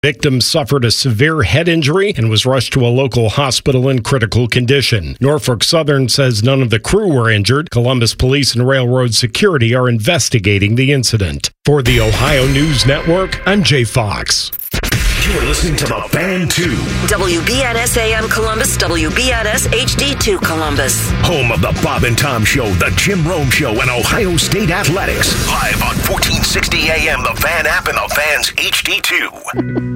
Victim suffered a severe head injury and was rushed to a local hospital in critical condition. Norfolk Southern says none of the crew were injured. Columbus Police and Railroad Security are investigating the incident. For the Ohio News Network, I'm Jay Fox. You're listening to The Fan 2. WBNS AM Columbus, WBNS HD2 Columbus. Home of the Bob and Tom Show, the Jim Rome Show, and Ohio State Athletics. Live on 1460 AM, The Fan app, and The Fan's HD2.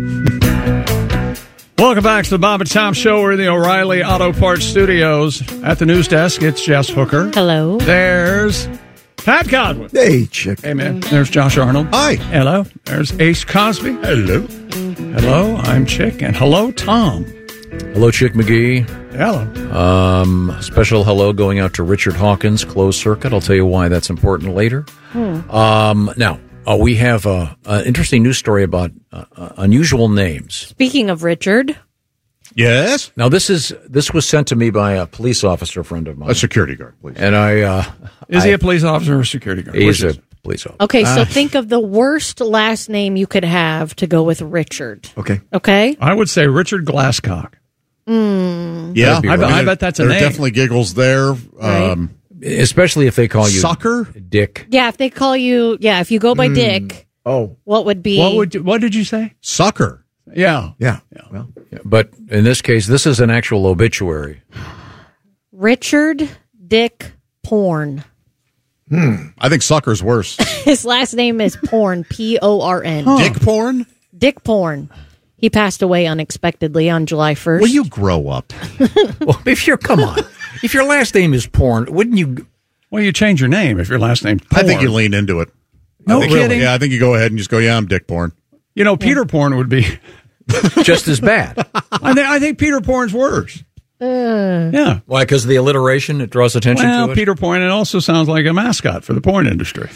Welcome back to the Bob and Tom Show. We're in the O'Reilly Auto Parts Studios. At the news desk, it's Jess Hooker. Hello. There's Pat Godwin. Hey, Chick. Hey, man. There's Josh Arnold. Hi. Hello. There's Ace Cosby. Hello. Hello, I'm Chick. And hello, Tom. Hello, Chick McGee. Hello. Special hello going out to Richard Hawkins, closed circuit. I'll tell you why that's important later. Now, we have an interesting news story about unusual names. Speaking of Richard. Yes? Now, this was sent to me by a police officer friend of mine. A security guard, please. And Is he a police officer or a security guard? He's a police officer. Okay, so think of the worst last name you could have to go with Richard. Okay. Okay? I would say Richard Glasscock. Yeah. I bet that's a there name. There are definitely giggles there. Right. Especially if they call you Sucker? Dick. Yeah, if they call you, if you go by Dick, what would be? What did you say? Sucker. Yeah. Yeah. Well, But in this case, this is an actual obituary. Richard Dick Porn. I think sucker's worse. His last name is Porn, Porn. Dick porn? Dick Porn. He passed away unexpectedly on July 1st. Will you grow up? Well, come on. If your last name is Porn, wouldn't you? Well, you change your name if your last name's Porn. I think you lean into it. No I think kidding. Yeah, I think you go ahead and just go, I'm Dick porn. You know, Peter Porn would be. Just as bad. I think Peter Porn's worse. Yeah. Why? Because of the alliteration, it draws attention Well, to it. Peter Porn, it also sounds like a mascot for the porn industry.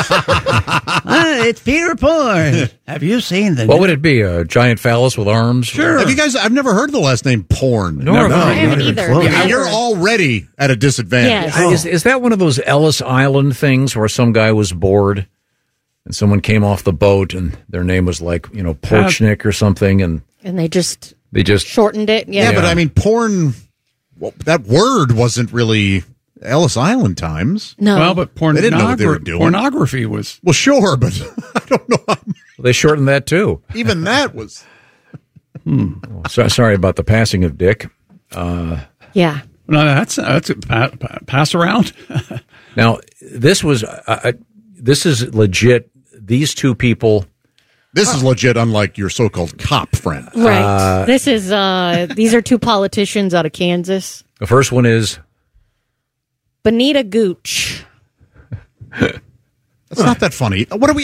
It's Peter Porn. Have you seen the? What would it be? A giant phallus with arms? Sure. Have you guys? I've never heard the last name porn. Nor have I I. haven't either. Yeah, Never. you're already at a disadvantage. Yes. Is that one of those Ellis Island things where some guy was bored and someone came off the boat and their name was like, Porchnik or something, and And they just they shortened it. Yeah, but I mean, porn. Well, that word wasn't really Ellis Island times. No. Well, but They didn't know what they were doing. pornography was. Well, sure, but I don't know. they shortened that too. Even that was. Sorry about the passing of Dick. Yeah. No, that's a pass around. Now, this is legit. These two people. This is legit, unlike your so-called cop friend. Right. This is these are two politicians out of Kansas. The first one is Bonita Gooch. That's not that funny. What are we?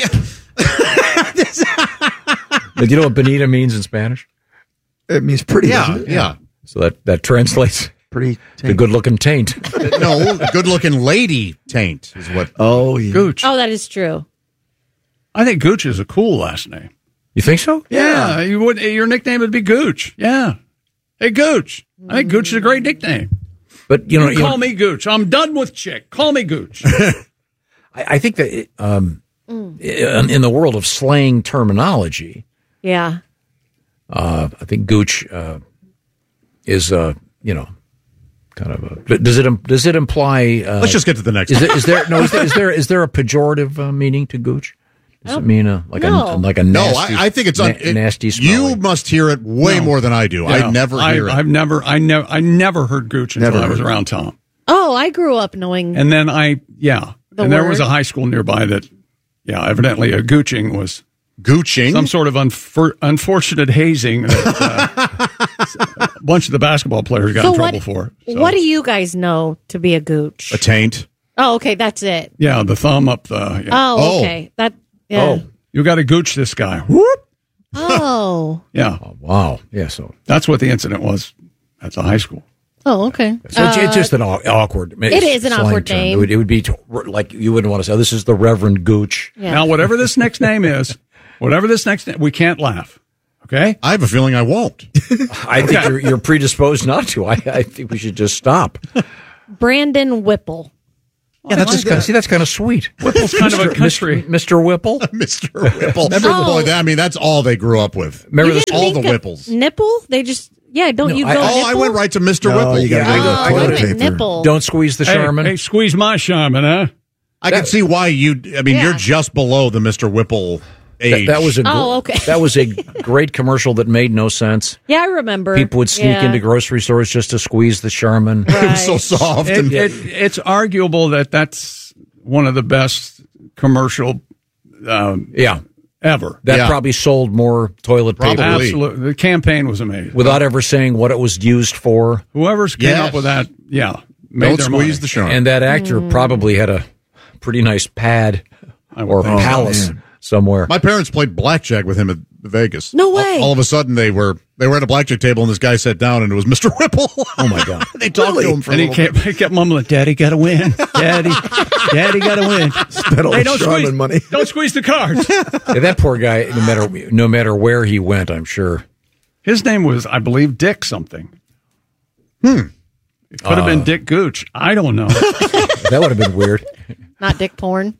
Do you know what bonita means in Spanish? It means pretty, doesn't it? Yeah. So that translates Pretty. to good-looking taint. No, good-looking lady taint is what. Oh, yeah. Gooch. Oh, that is true. I think Gooch is a cool last name. You think so? Yeah, you would. Your nickname would be Gooch. Yeah. Hey, Gooch. I think Gooch is a great nickname. But Call me Gooch. I'm done with Chick. Call me Gooch. I think that in the world of slang terminology, Yeah. I think Gooch is kind of a. But does it imply? Let's just get to the next. Is there a pejorative meaning to Gooch? Does it mean a nasty? No, I think it's nasty. You smelling? must hear it way more than I do. Yeah. I never hear it. I never heard Gooch until I was around Tom. Oh, I grew up knowing. And then there was word. a high school nearby that, evidently a Gooching was Gooching. some sort of unfortunate hazing that a bunch of the basketball players got in trouble for. So, What do you guys know to be a Gooch? A taint. Oh, okay, that's it. Yeah, the thumb up the. Yeah. Oh, okay. Yeah. Oh, you got to Gooch this guy. Whoop. Oh. Yeah, Oh, wow. Yeah. So that's what the incident was at the high school. Oh, okay. it's just an awkward. It is an slang awkward term. name. It would be like you wouldn't want to say, "This is the Reverend Gooch." Yeah. Now, whatever this next name is, we can't laugh. Okay. I have a feeling I won't. I think you're predisposed not to. I think we should just stop. Brandon Whipple. Yeah, that's kind of sweet. Whipple's kind of a country. Mr. Whipple? Mr. Whipple. Boy, that's all they grew up with. Remember all the Whipples. Nipple? They just, don't you go nipple? I went right to Mr. Whipple. You got I went nipple. Don't squeeze the Charmin. Hey, squeeze my Charmin, huh? I can see why you're just below the Mr. Whipple age. That was okay. That was a great commercial that made no sense. Yeah, I remember. People would sneak into grocery stores just to squeeze the Charmin. Right. It was so soft. It's arguable that's one of the best commercial ever. That probably sold more toilet paper. Probably. Absolutely. The campaign was amazing. Without ever saying what it was used for. Whoever's came up with that, Don't squeeze the Charmin. And that actor probably had a pretty nice pad or palace somewhere. My parents played blackjack with him at Vegas. No way. All of a sudden, they were at a blackjack table, and this guy sat down, and it was Mr. Whipple. Oh, my God. They talked to him for and a little bit. he kept mumbling, Daddy got to win. Daddy got to win. Spent all the Charmin money. Don't squeeze the cards. Yeah, that poor guy, no matter where he went, I'm sure. His name was, I believe, Dick something. It could have been Dick Gooch. I don't know. That would have been weird. Not dick porn.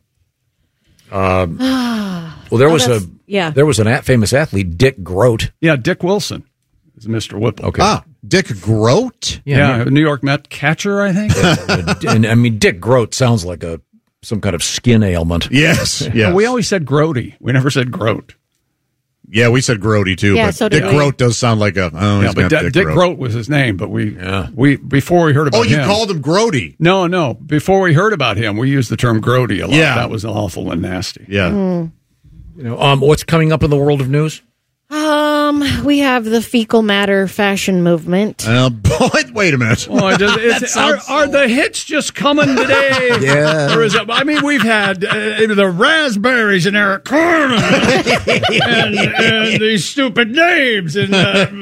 Well, there was an famous athlete, Dick Groat. Yeah, Dick Wilson is Mr. Whipple. Okay. Dick Groat? Yeah, New York Met catcher, I think. And I mean, Dick Groat sounds like some kind of skin ailment. Yes. We always said Grody. We never said Groat. Yeah, we said Grody too. Yeah, but so did Dick we. Groat does sound like a. Oh, Yeah, he's but got Dick Groat was his name, but we before we heard about him. Oh, you called him Grody? No. Before we heard about him, we used the term Grody a lot. Yeah. That was awful and nasty. Yeah. What's coming up in the world of news? We have the fecal matter fashion movement. Boy, wait a minute. Oh, are the hits just coming today? Yeah. Or is it, I mean, we've had the Raspberries and Eric Carmen and these stupid names. And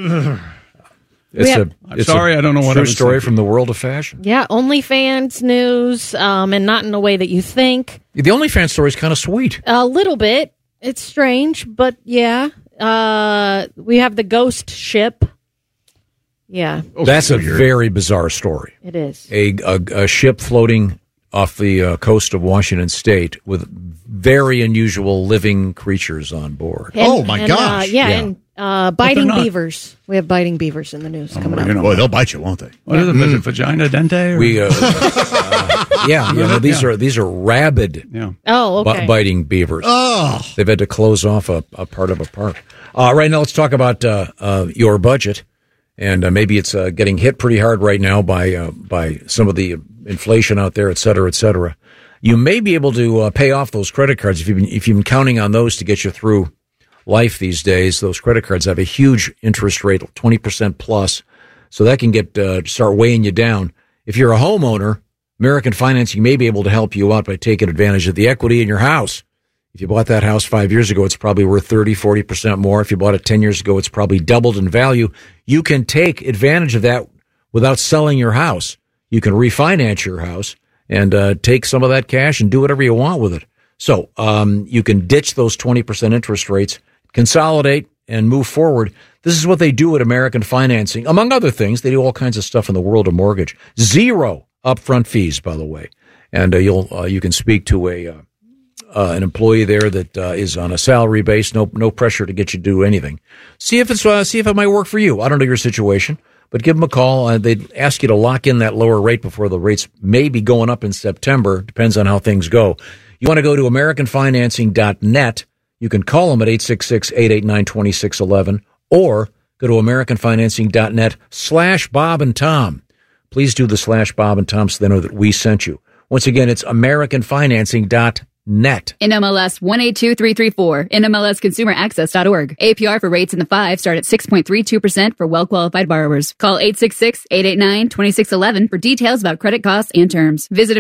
It's sorry, I don't know what I true was story thinking. from the world of fashion. Yeah, OnlyFans news, and not in the way that you think. The OnlyFans story is kind of sweet. A little bit. It's strange, but yeah. We have the ghost ship. Yeah, That's a very bizarre story. it is. A ship floating off the coast of Washington State with very unusual living creatures on board. Oh, my gosh. And biting not. beavers. We have biting beavers in the news coming up. Boy, they'll bite you, won't they? What is it? Is it vagina dente? Or? These are rabid Oh, okay. biting beavers. Oh. They've had to close off a part of a park. Right now, let's talk about your budget, and maybe it's getting hit pretty hard right now by some of the inflation out there, et cetera, et cetera. You may be able to pay off those credit cards if you've been counting on those to get you through life these days. Those credit cards have a huge interest rate, 20% plus, so that can start weighing you down. If you're a homeowner, American Financing may be able to help you out by taking advantage of the equity in your house. If you bought that house 5 years ago, it's probably worth 30-40% more. If you bought it 10 years ago, it's probably doubled in value. You can take advantage of that without selling your house. You can refinance your house and take some of that cash and do whatever you want with it. So you can ditch those 20% interest rates, consolidate, and move forward. This is what they do at American Financing. Among other things, they do all kinds of stuff in the world of mortgage. 0 upfront fees, by the way. And you can speak to an employee there that is on a salary base. No pressure to get you to do anything. See if it might work for you. I don't know your situation, but give them a call. They'd ask you to lock in that lower rate before the rates may be going up in September. Depends on how things go. You want to go to AmericanFinancing.net. You can call them at 866-889-2611 or go to AmericanFinancing.net/Bob and Tom. Please do the /Bob and Tom so they know that we sent you. Once again, it's AmericanFinancing.net. NMLS 182334, NMLSConsumerAccess.org. APR for rates in the 5 start at 6.32% for well-qualified borrowers. Call 866-889-2611 for details about credit costs and terms. Visit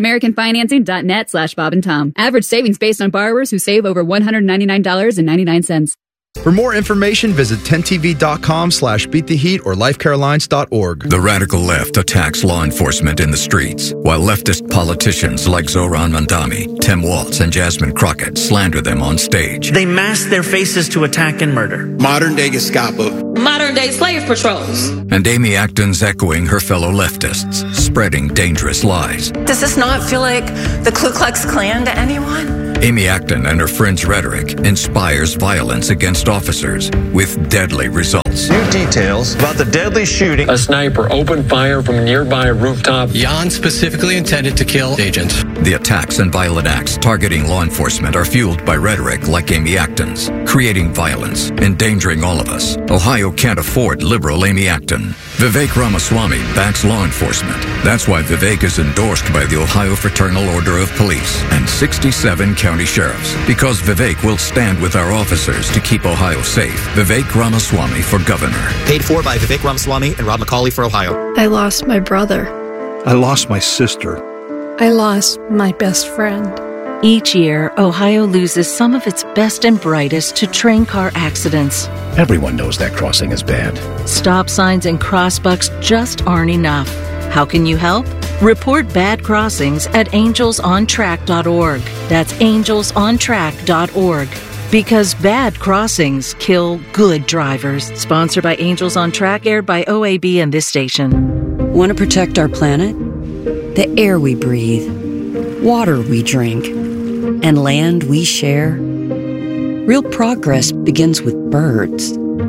AmericanFinancing.net/Bob and Tom. Average savings based on borrowers who save over $199.99. For more information, visit 10tv.com/beattheheat or lifecarelines.org. The radical left attacks law enforcement in the streets, while leftist politicians like Zohran Mandami, Tim Walz, and Jasmine Crockett slander them on stage. They mask their faces to attack and murder. Modern-day Gestapo. Modern-day slave patrols. And Amy Acton's echoing her fellow leftists, spreading dangerous lies. Does this not feel like the Ku Klux Klan to anyone? Amy Acton and her friends' rhetoric inspires violence against officers with deadly results. New details about the deadly shooting. A sniper opened fire from a nearby rooftop. Jan specifically intended to kill agents. The attacks and violent acts targeting law enforcement are fueled by rhetoric like Amy Acton's, creating violence, endangering all of us. Ohio can't afford liberal Amy Acton. Vivek Ramaswamy backs law enforcement. That's why Vivek is endorsed by the Ohio Fraternal Order of Police and 67 county sheriffs. Because Vivek will stand with our officers to keep Ohio safe. Vivek Ramaswamy for governor. Paid for by Vivek Ramaswamy and Rob McCauley for Ohio. I lost my brother. I lost my sister. I lost my best friend. Each year, Ohio loses some of its best and brightest to train car accidents. Everyone knows that crossing is bad. Stop signs and crossbucks just aren't enough. How can you help? Report bad crossings at angelsontrack.org. That's angelsontrack.org. Because bad crossings kill good drivers. Sponsored by Angels on Track, aired by OAB and this station. Want to protect our planet? The air we breathe, water we drink, and land we share? Real progress begins with birds.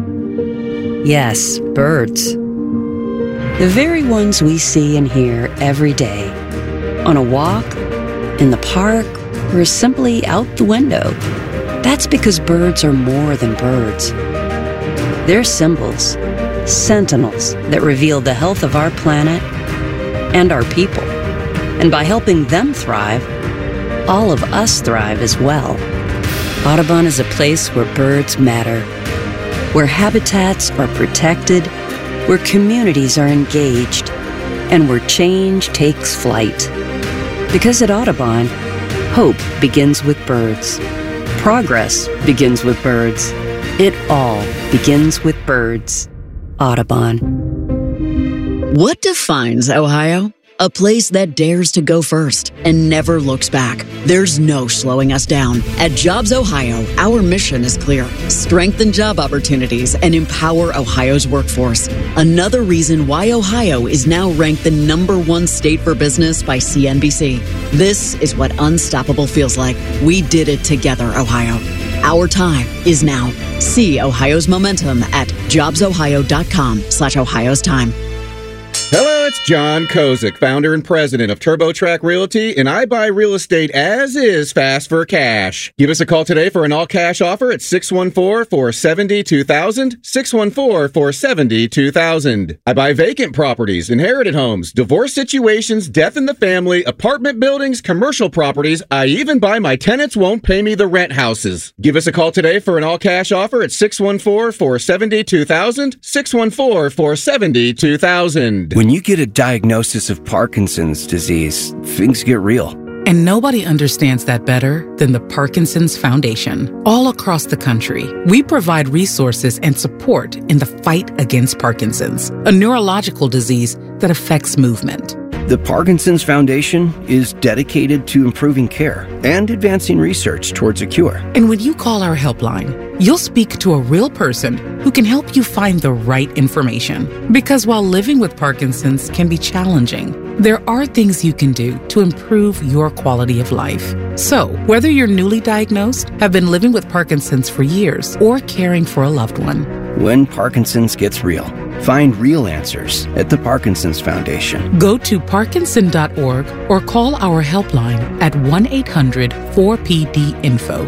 Yes, birds. The very ones we see and hear every day. On a walk, in the park, or simply out the window. That's because birds are more than birds. They're symbols, sentinels that reveal the health of our planet and our people. And by helping them thrive, all of us thrive as well. Audubon is a place where birds matter, where habitats are protected, where communities are engaged, and where change takes flight. Because at Audubon, hope begins with birds. Progress begins with birds. It all begins with birds. Audubon. What defines Ohio? A place that dares to go first and never looks back. There's no slowing us down. At Jobs Ohio, our mission is clear. Strengthen job opportunities and empower Ohio's workforce. Another reason why Ohio is now ranked the #1 state for business by CNBC. This is what unstoppable feels like. We did it together, Ohio. Our time is now. See Ohio's momentum at jobsohio.com/Ohio's time. Hello, it's John Kozik, founder and president of TurboTrack Realty, and I buy real estate as is fast for cash. Give us a call today for an all-cash offer at 614-470-2000, 614-470-2000. I buy vacant properties, inherited homes, divorce situations, death in the family, apartment buildings, commercial properties. I even buy my tenants won't pay me the rent houses. Give us a call today for an all-cash offer at 614-470-2000, 614-470-2000. When you get a diagnosis of Parkinson's disease, things get real. And nobody understands that better than the Parkinson's Foundation. All across the country, we provide resources and support in the fight against Parkinson's, a neurological disease that affects movement. The Parkinson's Foundation is dedicated to improving care and advancing research towards a cure. And when you call our helpline, you'll speak to a real person who can help you find the right information. Because while living with Parkinson's can be challenging, there are things you can do to improve your quality of life. So, whether you're newly diagnosed, have been living with Parkinson's for years, or caring for a loved one, when Parkinson's gets real, find real answers at the Parkinson's Foundation. Go to parkinson.org or call our helpline at 1-800-4PD-INFO,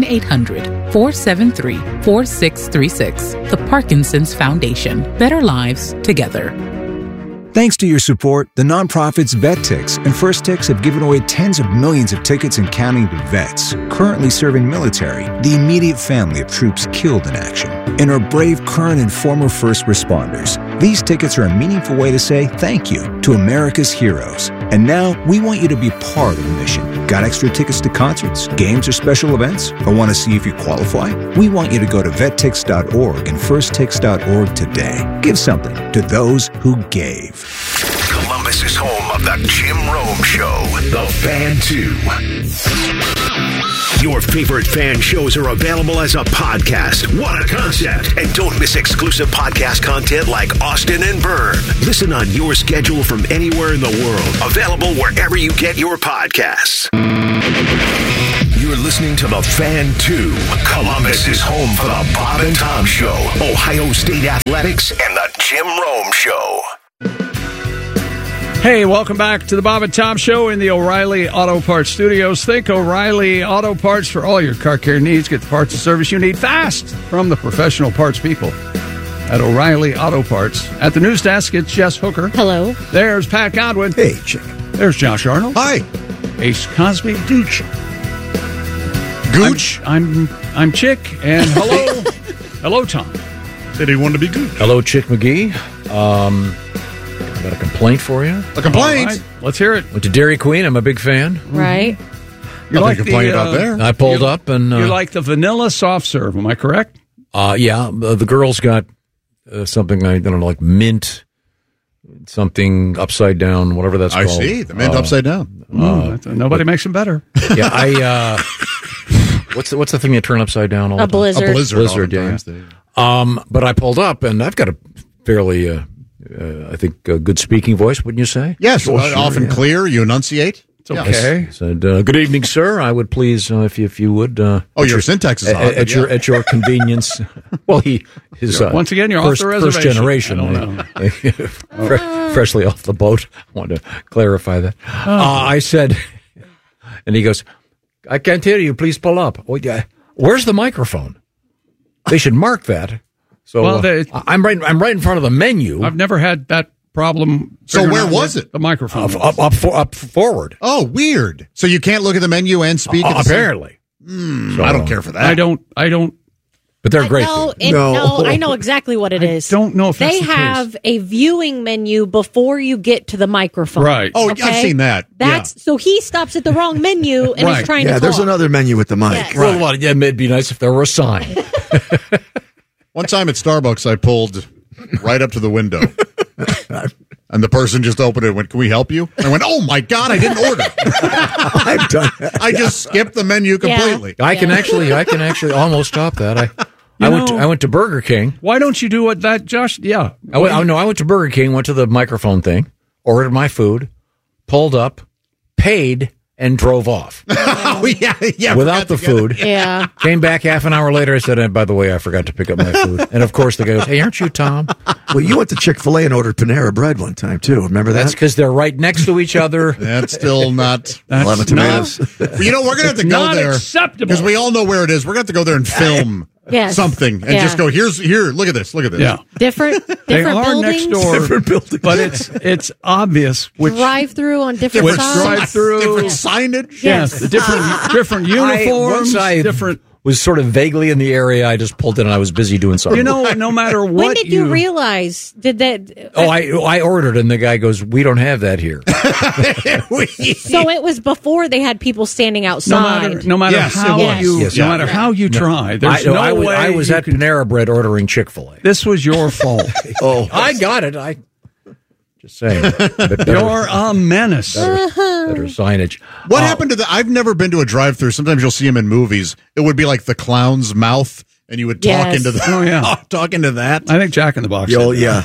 1-800-473-4636. The Parkinson's Foundation. Better lives together. Thanks to your support, the nonprofits VetTix and First Tix have given away tens of millions of tickets and counting to vets currently serving military, the immediate family of troops killed in action, and our brave current and former first responders. These tickets are a meaningful way to say thank you to America's heroes. And now we want you to be part of the mission. Got extra tickets to concerts, games, or special events? Or want to see if you qualify? We want you to go to vettix.org and firsttix.org today. Give something to those who gave. Columbus is home of the Jim Rome Show. The Fan 2. Your favorite fan shows are available as a podcast. What a concept. And don't miss exclusive podcast content like Austin and Byrne. Listen on your schedule from anywhere in the world. Available wherever you get your podcasts. You're listening to The Fan 2. Columbus is home for the Bob and Tom Show, Ohio State Athletics, and the Jim Rome Show. Hey, welcome back to the Bob and Tom Show in the O'Reilly Auto Parts Studios. Think O'Reilly Auto Parts for all your car care needs. Get the parts and service you need fast from the professional parts people at O'Reilly Auto Parts. At the news desk, it's Jess Hooker. Hello. There's Pat Godwin. Hey, Chick. There's Josh Arnold. Hi. Ace Cosby. Gooch. Gooch. I'm Chick, and hello. Hello, Tom. Said he wanted to be Gooch. Hello, Chick McGee. Got a complaint for you. A complaint? Right, let's hear it. Went to Dairy Queen. I'm a big fan. Right. You like complaint about there? I pulled up and... you like the vanilla soft serve, am I correct? Yeah, the girls got something, I don't know, like mint, something upside down, whatever that's called. I see, the mint upside down. Nobody makes them better. Yeah, what's the thing you turn upside down all the time? Blizzard. A blizzard, yeah. Times. But I pulled up, and I've got a fairly, I think, good speaking voice, wouldn't you say? Yes, often clear, you enunciate. It's okay. I said, good evening, sir. I would please, if you would... your syntax is odd. At your convenience. Well, his once again, you're first, off the reservation. First generation. I don't know. Freshly off the boat. I wanted to clarify that. I said, and he goes, I can't hear you. Please pull up. Oh, yeah. Where's the microphone? They should mark that. So I'm right in front of the menu. I've never had that problem. So where was it? The microphone. Up forward. Oh, weird. So you can't look at the menu and speak at the apparently. So I don't care for that. I don't. But they're great. No, I know exactly what it is. Don't know if they that's the have case. a viewing menu before you get to the microphone. Right. Oh, okay? I've seen that. So he stops at the wrong menu and is trying to talk. there's another menu with the mic. Yes. Right. Well, it'd be nice if there were a sign. One time at Starbucks, I pulled right up to the window. And the person just opened it and went, "Can we help you?" And I went, "Oh my God, I didn't order." I've done that. I just skipped the menu completely. I can actually almost stop that. I went to Burger King. Why don't you do what that Josh? Yeah. I went to Burger King, went to the microphone thing, ordered my food, pulled up, paid, and drove off. yeah. Without the food. Yeah. Came back half an hour later. I said, by the way, I forgot to pick up my food. And of course, the guy goes, "Hey, aren't you Tom?" Well, you went to Chick-fil-A and ordered Panera Bread one time, too. Remember that? That's because they're right next to each other. That's still not... That's tomatoes. You know, we're going to have to go not there. Acceptable. Because we all know where it is. We're going to have to go there and film something. And just go, here, look at this. Look at this. Yeah. Different they are buildings. next door. Different buildings. But it's obvious which... Drive-through on different sides. Drive-through. Different signage. Yes. The different uniforms. Different... was sort of vaguely in the area. I just pulled in and I was busy doing something. You know, no matter what. When did you realize? Did that? I ordered and the guy goes, "We don't have that here." So it was before they had people standing outside. No matter how you try, there's no way. I was at Panera Bread ordering Chick-fil-A. This was your fault. I got it. Just saying. You're a menace. Better signage. What happened to the... I've never been to a drive-thru. Sometimes you'll see them in movies. It would be like the clown's mouth, and you would talk into the... Oh, yeah. Talk into that. I think Jack in the Box. Yeah.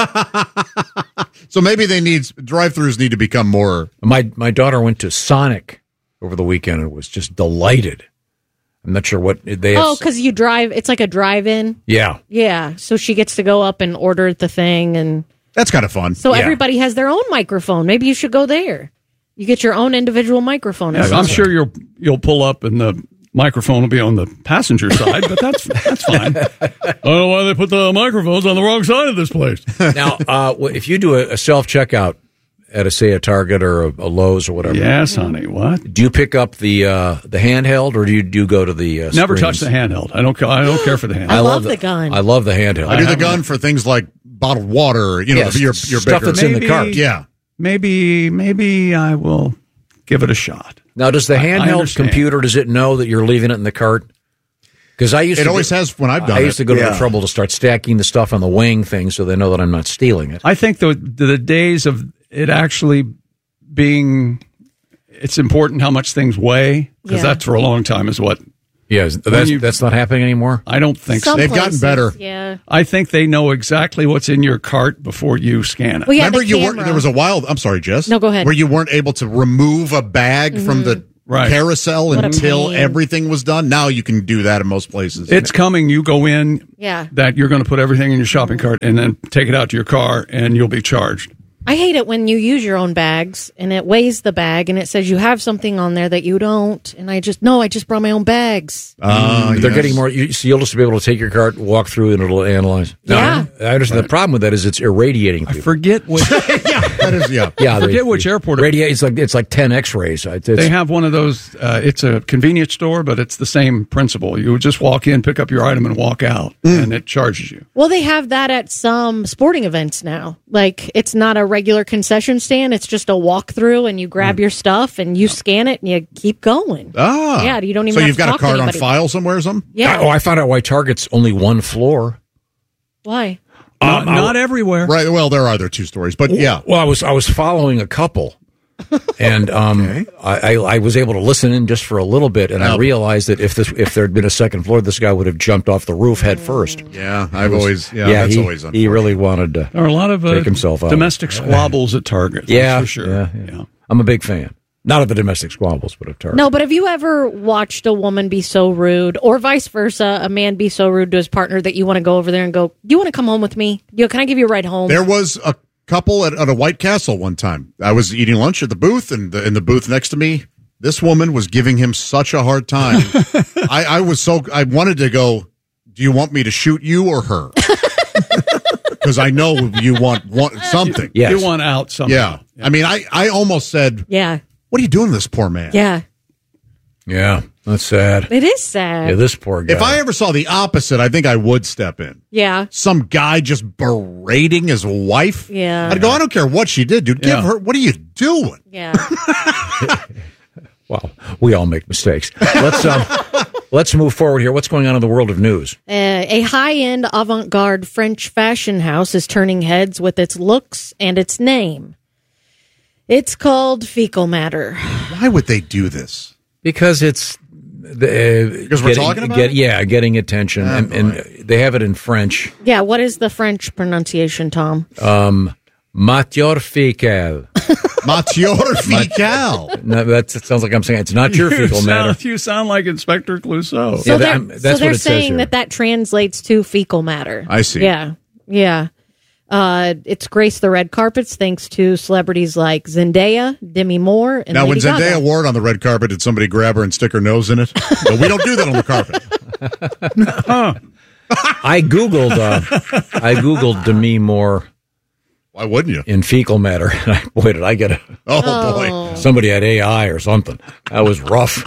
So maybe drive-thrus need to become more... My daughter went to Sonic over the weekend and was just delighted. I'm not sure what they have. Oh, because you drive... It's like a drive-in? Yeah. Yeah. So she gets to go up and order the thing and... That's kind of fun. So everybody has their own microphone. Maybe you should go there. You get your own individual microphone. Yeah, I'm sure you'll pull up and the microphone will be on the passenger side, but that's fine. I don't know why they put the microphones on the wrong side of this place. Now, if you do a self-checkout at a Target or a Lowe's or whatever. Yes, honey. What? Do you pick up the handheld or do you go to the Never screens? touch the handheld. I don't care for the handheld. I love the gun. I love the handheld. I do the gun for things like bottled water, your stuff bigger, that's in the cart. Yeah. Maybe I will give it a shot. Now, does the handheld computer, does it know that you're leaving it in the cart? Because it always has when I've done it. I used to go to the trouble to start stacking the stuff on the weighing thing so they know that I'm not stealing it. I think the days of it actually being, it's important how much things weigh, because that for a long time is what. Yeah, that's not happening anymore? I don't think so. They've gotten better. Yeah. I think they know exactly what's in your cart before you scan it. Well, yeah, Remember, there was a while, I'm sorry, Jess. No, go ahead. Where you weren't able to remove a bag from the carousel until everything was done. Now you can do that in most places. It's coming. You go in, that you're going to put everything in your shopping cart and then take it out to your car, and you'll be charged. I hate it when you use your own bags and it weighs the bag and it says you have something on there that you don't. And I just brought my own bags. They're getting more. So you'll just be able to take your cart, walk through, and it'll analyze. Yeah. I understand. The problem with that is it's irradiating people. I forget which. I forget which airport. It's like 10 X-rays. They have one of those. It's a convenience store, but it's the same principle. You would just walk in, pick up your item, and walk out, and it charges you. Well, they have that at some sporting events now. Like, it's not a regular concession stand. It's just a walk-through, and you grab your stuff, and you scan it, and you keep going. Yeah, you don't even so have you've to got a talk to card on anybody. file somewhere or something? Yeah. I found out why Target's only one floor. Why? Not everywhere. Right. Well, there are other two stories, but yeah. Well, I was following a couple, and I was able to listen in just for a little bit, and I realized that if there had been a second floor, this guy would have jumped off the roof head first. Yeah, that's always unfortunate. He really wanted to. There are a lot of take himself out. Domestic squabbles at Target. Yeah, for sure. Yeah. I'm a big fan. Not of the domestic squabbles, but of Target. No, but have you ever watched a woman be so rude, or vice versa, a man be so rude to his partner that you want to go over there and go, "Do you want to come home with me? Can I give you a ride home?" There was a couple at a White Castle one time. I was eating lunch at the booth, and in the booth next to me, this woman was giving him such a hard time. I wanted to go, "Do you want me to shoot you or her?" Because I know you want something. Yes. You want out something. Yeah. I mean, I almost said, "Yeah, what are you doing to this poor man?" Yeah, that's sad. It is sad. Yeah, this poor guy. If I ever saw the opposite, I think I would step in. Yeah. Some guy just berating his wife. Yeah. I'd go, I don't care what she did, dude. Give her, what are you doing? Yeah. Well, we all make mistakes. Let's move forward here. What's going on in the world of news? A high-end avant-garde French fashion house is turning heads with its looks and its name. It's called Fecal Matter. Why would they do this? Because it's because we're talking about it? Getting attention, and they have it in French. Yeah, what is the French pronunciation, Tom? Matière fécale. Matière fécale. No, that sounds like I'm saying it's not your fecal matter. You sound like Inspector Clouseau. So that's they're what it says saying here. that translates to fecal matter. I see. Yeah. It's graced the red carpets thanks to celebrities like Zendaya, Demi Moore, and now, Lady when Zendaya Gaga. wore it on the red carpet, did somebody grab her and stick her nose in it? No, we don't do that on the carpet. I googled Demi Moore. Why wouldn't you? In fecal matter. Boy, did I get a... Oh, boy. Somebody had AI or something. That was rough.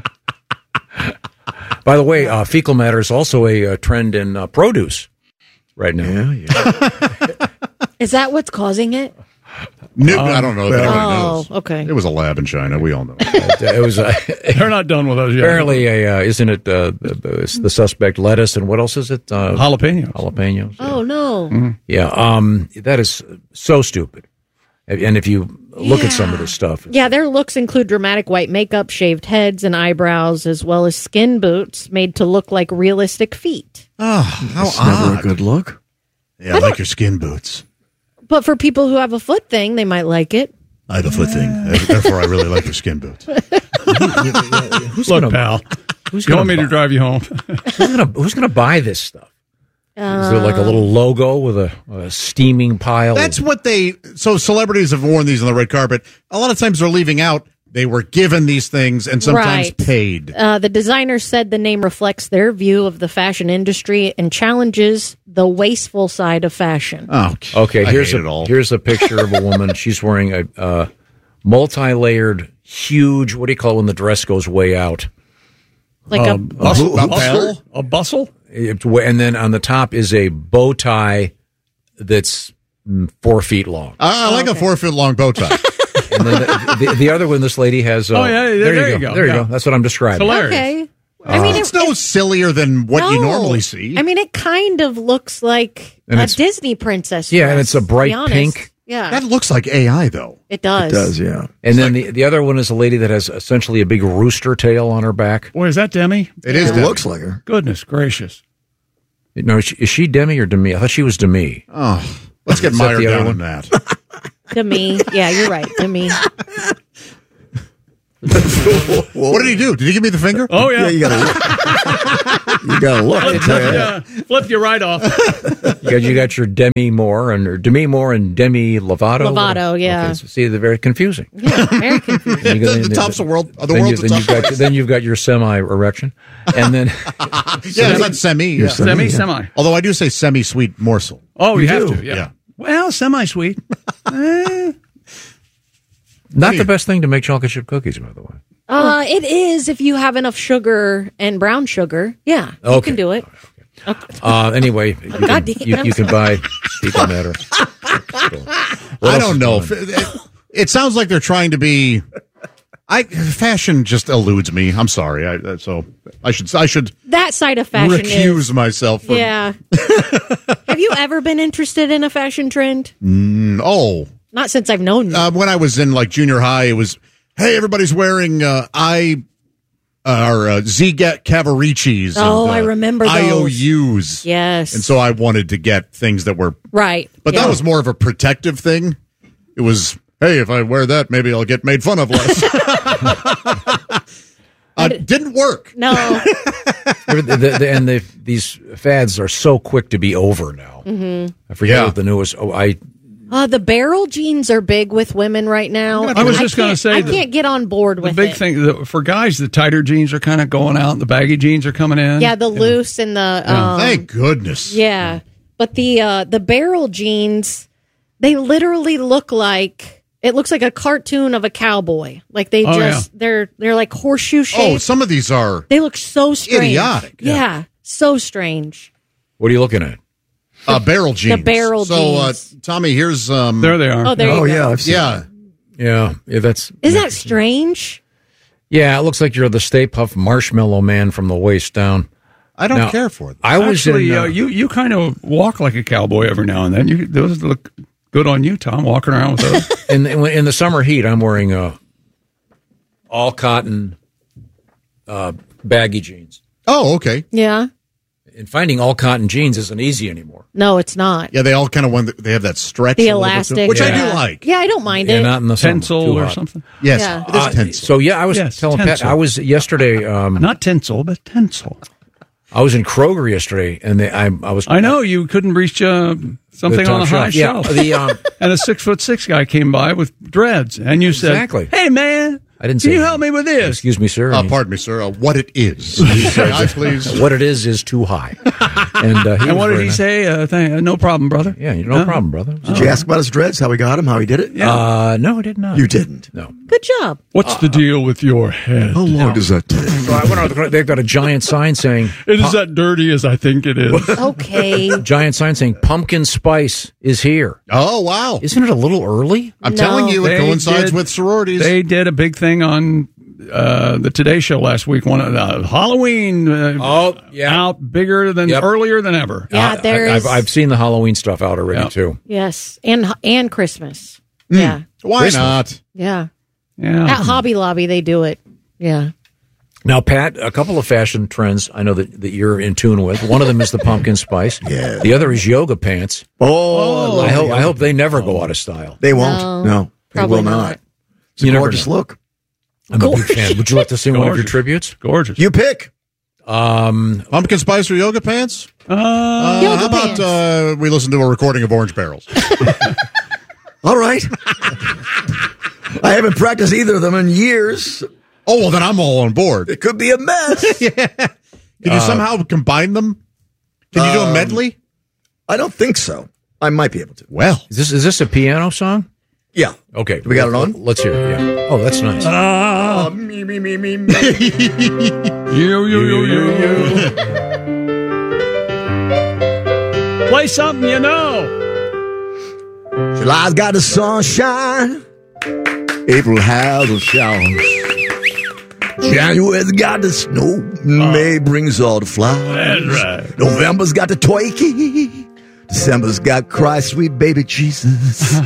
By the way, fecal matter is also a trend in produce right now. Yeah. Is that what's causing it? I don't know. That everybody knows. Okay. It was a lab in China. We all know. It was. They're not done with those yet. Apparently, isn't it the suspect lettuce and what else is it? Jalapenos. Jalapenos. Oh no. Mm-hmm. Yeah. That is so stupid. And if you look at some of this stuff, Yeah, their looks include dramatic white makeup, shaved heads and eyebrows, as well as skin boots made to look like realistic feet. Oh, how That's odd. never a good look. Yeah, I like your skin boots. But for people who have a foot thing, they might like it. I have a foot thing. Therefore, I really like your skin boots. Look, pal. You want me to drive you home? Who's gonna buy this stuff? Is there like a little logo with a steaming pile? That's what so celebrities have worn these on the red carpet. A lot of times they're leaving out, they were given these things and sometimes paid. The designer said the name reflects their view of the fashion industry and challenges the wasteful side of fashion. Oh, okay. Here's a picture of a woman. She's wearing a multi-layered, huge, what do you call it when the dress goes way out? Like a bustle? A bustle? And then on the top is a bow tie that's 4 feet long. I like a 4 foot long bow tie. And then the other one, this lady has. Oh, yeah, there you go. There you go. That's what I'm describing. Hilarious. Okay. I mean, it's no sillier than what you normally see. I mean, it kind of looks like a Disney princess. Yeah, and it's a bright pink. Yeah. That looks like AI, though. It does. It does, yeah. And then the other one is a lady that has essentially a big rooster tail on her back. Boy, is that Demi? It is. It looks like her. Goodness gracious. No, is she Demi or Demi? I thought she was Demi. Oh, let's get mired down on that. Demi. Yeah, you're right. Demi. What did he do? Did he give me the finger? Oh, yeah. You gotta look. Flipped you right off. You got your Demi Moore and Demi Lovato. Lovato, yeah. Okay, so see, they're very confusing. Yeah, very confusing. The tops of the world. Then you've got your semi-erection, and then it's not semi. Yeah. Semi. Although I do say semi-sweet morsel. Oh, you have to. Yeah. Well, semi-sweet. Not the best thing to make chocolate chip cookies, by the way. It is if you have enough sugar and brown sugar. Yeah, you can do it. Okay. Anyway, you can buy Speaking Matter. I don't know. It sounds like they're trying to be. Fashion just eludes me. I'm sorry. I should that side of fashion recuse myself. From, yeah. Have you ever been interested in a fashion trend? Oh. Not since I've known you. When I was in like junior high, it was, hey, everybody's wearing Z-Get Cavaricis. Oh, I remember those. IOUs. Yes. And so I wanted to get things that were... Right. But that was more of a protective thing. It was, hey, if I wear that, maybe I'll get made fun of less. Didn't work. No. These fads are so quick to be over now. Mm-hmm. I forget what the newest... the barrel jeans are big with women right now. I was just going to say... I can't get on board with it. The big thing, for guys, the tighter jeans are kind of going out, and the baggy jeans are coming in. Yeah, the loose and the... thank goodness. Yeah. But the barrel jeans, they literally look like... It looks like a cartoon of a cowboy. Like they're like horseshoe shaped. Oh, some of these are... They look so strange. Idiotic. Yeah, so strange. What are you looking at? Barrel jeans. The barrel jeans. So, Tommy, here's... there they are. Oh, there you go. Yeah, I've seen Yeah, that's... Isn't that strange? Yeah, it looks like you're the Stay Puft Marshmallow Man from the waist down. I don't care for it. I was Actually, you kind of walk like a cowboy every now and then. Those look good on you, Tom, walking around with those. in the summer heat, I'm wearing all cotton baggy jeans. Oh, okay. Yeah. And finding all cotton jeans isn't easy anymore. No, it's not. Yeah, they all kind of they have that stretch. The elastic. Which I do like. Yeah, I don't mind it. Not in the Tinsel or something. Yes, Yeah. it is tinsel. So, I was telling tinsel. Pat, I was yesterday... Not tinsel, but tinsel. I was in Kroger yesterday, and I was... I know, you couldn't reach something on the high shelf. Yeah, and a 6'6" guy came by with dreads, and you said, "Hey, man, I didn't can say you that. help me with this?" Excuse me, sir. Pardon me, sir. What it is. Please. What it is too high. And what did he say? No problem, brother. Yeah, no problem, brother. Did you ask about his dreads, how he got him, how he did it? Yeah. No, I did not. You didn't? No. Good job. What's the deal with your head? How long does that take? So I went out, they've got a giant sign saying... It is that dirty as I think it is. Okay. Giant sign saying, pumpkin spice is here. Oh, wow. Isn't it a little early? I'm telling you, it coincides with sororities. They did a big thing on the Today Show last week. Halloween out bigger than earlier than ever. Yeah, I've seen the Halloween stuff out already, too. Yes, and Christmas. Yeah. Why Christmas. not? Yeah. Yeah. At Hobby Lobby, they do it. Yeah. Now, Pat, a couple of fashion trends I know that you're in tune with. One of them is the pumpkin spice. Yeah. The other is yoga pants. I hope they never go out of style. They won't. No, they will not. It's a gorgeous look. I'm a big fan. Would you like to sing one of your tributes? Gorgeous. You pick. Pumpkin spice or yoga pants? How about we listen to a recording of Orange Barrels? All right. I haven't practiced either of them in years. Oh, well, then I'm all on board. It could be a mess. Yeah. Can you somehow combine them? Can you do a medley? I don't think so. I might be able to. Well. Is this a piano song? Yeah. Okay. We got it on? Let's hear it, yeah. Oh, that's nice. Me. Play something you know. July's got the sunshine. April has the showers. January's got the snow. May brings all the flowers. That's right. November's got the turkey. December's got Christ, sweet baby Jesus.